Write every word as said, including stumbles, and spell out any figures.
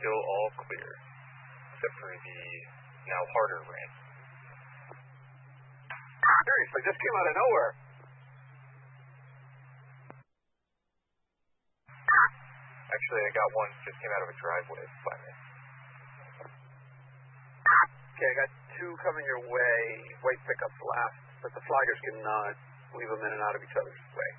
still all clear, except for the now harder rain. Seriously, just came out of nowhere. Actually, I got one just came out of a driveway by me. Okay, I got two coming your way. White pickups last, but the flaggers can uh, leave them in and out of each other's way.